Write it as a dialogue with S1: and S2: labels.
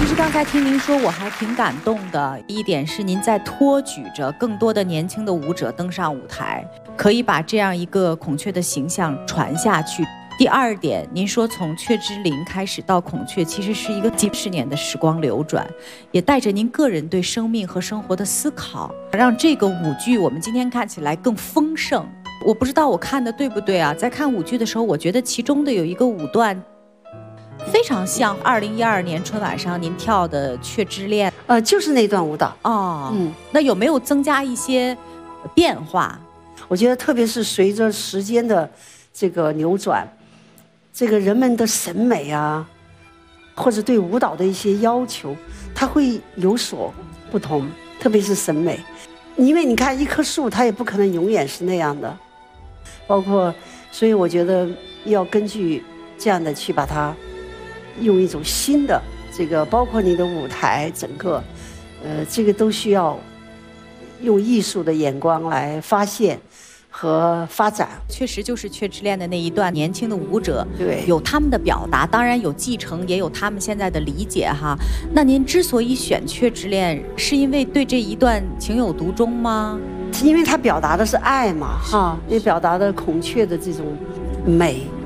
S1: 其实刚才听您说，我还挺感动的一点是，您在托举着更多的年轻的舞者登上舞台，可以把这样一个孔雀的形象传下去。第二点，您说从雀之灵开始到孔雀，其实是一个几十年的时光流转，也带着您个人对生命和生活的思考，让这个舞剧我们今天看起来更丰盛。我不知道我看的对不对啊？在看舞剧的时候，我觉得其中的有一个舞段非常像2012年春晚上您跳的《雀之恋》，
S2: 就是那段舞蹈
S1: 哦，那有没有增加一些变化？
S2: 我觉得特别是随着时间的这个流转，这个人们的审美啊，或者对舞蹈的一些要求，它会有所不同，特别是审美。因为你看一棵树，它也不可能永远是那样的，包括，所以我觉得要根据这样的去把它用一种新的这个，包括你的舞台整个，这个都需要用艺术的眼光来发现和发展。
S1: 确实就是《雀之恋》的那一段，年轻的舞者
S2: 对
S1: 有他们的表达，当然有继承，也有他们现在的理解哈。那您之所以选《雀之恋》，是因为对这一段情有独钟吗？
S2: 因为它表达的是爱嘛，哈，也表达的孔雀的这种美。